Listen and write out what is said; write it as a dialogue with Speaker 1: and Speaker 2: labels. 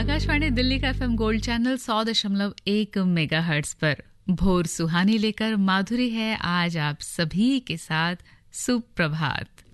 Speaker 1: आकाशवाणी दिल्ली का FM gold channel 100.1 megahertz पर भोर सुहानी लेकर माधुरी है आज आप सभी के साथ। सुप्रभात।